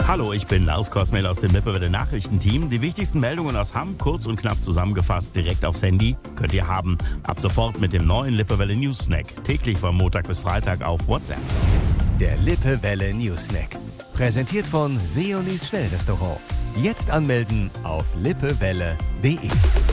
Hallo, ich bin Lars Kosmel aus dem Lippewelle Nachrichtenteam. Die wichtigsten Meldungen aus Hamm, kurz und knapp zusammengefasst, direkt aufs Handy, könnt ihr haben. Ab sofort mit dem neuen Lippewelle News Snack. Täglich von Montag bis Freitag auf WhatsApp. Der Lippewelle News Snack. Präsentiert von Seolis Schnellrestaurant. Jetzt anmelden auf lippewelle.de.